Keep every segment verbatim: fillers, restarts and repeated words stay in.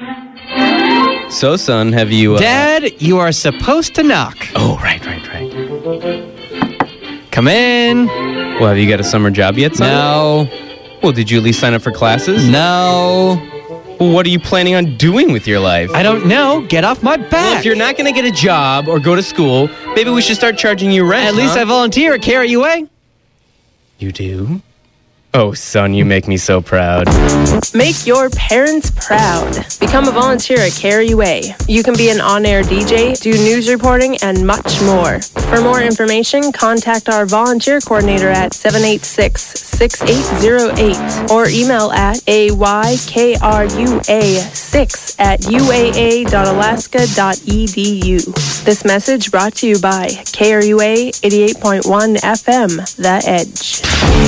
So, son, have you... Uh... Dad, you are supposed to knock. Oh, right, right, right. Come in. Well, have you got a summer job yet, son? No. Well, did you at least sign up for classes? No. Well, what are you planning on doing with your life? I don't know. Get off my back. Well, if you're not going to get a job or go to school, maybe we should start charging you rent, At least huh? I volunteer at K R U A. You do? Oh, son, you make me so proud. Make your parents proud. Become a volunteer at K R U A. You can be an on-air D J, do news reporting, and much more. For more information, contact our volunteer coordinator at seven eight six, six eight zero eight or email at aykrua six at u a a dot alaska dot e d u. This message brought to you by K R U A eighty-eight point one F M, The Edge.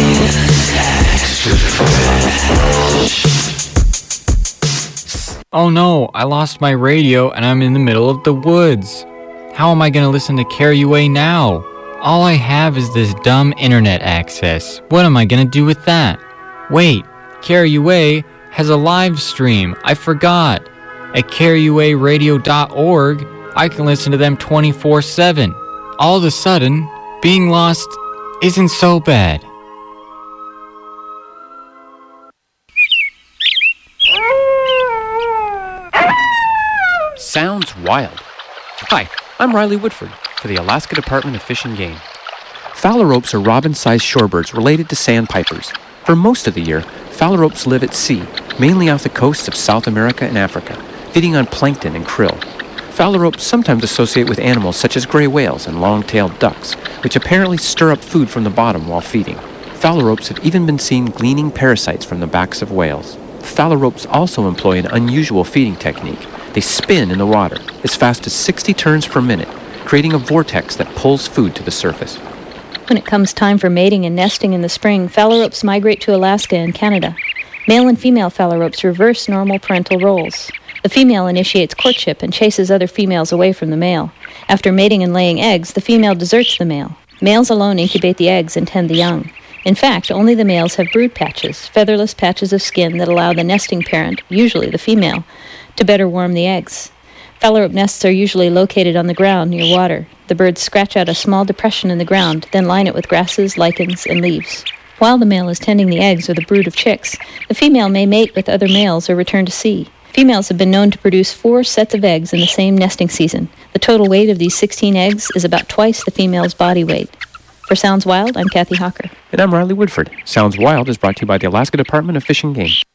Oh no, I lost my radio and I'm in the middle of the woods. How am I going to listen to K R U A now? All I have is this dumb internet access. What am I going to do with that? Wait, K R U A has a live stream. I forgot. At K R U A radio dot org, I can listen to them twenty-four seven. All of a sudden, being lost isn't so bad. Sounds wild. Hi, I'm Riley Woodford for the Alaska Department of Fish and Game. Phalaropes are robin-sized shorebirds related to sandpipers. For most of the year, phalaropes live at sea, mainly off the coasts of South America and Africa, feeding on plankton and krill. Phalaropes sometimes associate with animals such as gray whales and long-tailed ducks, which apparently stir up food from the bottom while feeding. Phalaropes have even been seen gleaning parasites from the backs of whales. Phalaropes also employ an unusual feeding technique. They spin in the water as fast as sixty turns per minute, creating a vortex that pulls food to the surface. When it comes time for mating and nesting in the spring, phalaropes migrate to Alaska and Canada. Male and female phalaropes reverse normal parental roles. The female initiates courtship and chases other females away from the male. After mating and laying eggs, the female deserts the male. Males alone incubate the eggs and tend the young. In fact, only the males have brood patches, featherless patches of skin that allow the nesting parent, usually the female, to better warm the eggs. Phalarope nests are usually located on the ground near water. The birds scratch out a small depression in the ground, then line it with grasses, lichens, and leaves. While the male is tending the eggs or the brood of chicks, the female may mate with other males or return to sea. Females have been known to produce four sets of eggs in the same nesting season. The total weight of these sixteen eggs is about twice the female's body weight. For Sounds Wild, I'm Kathy Hawker. And I'm Riley Woodford. Sounds Wild is brought to you by the Alaska Department of Fish and Game.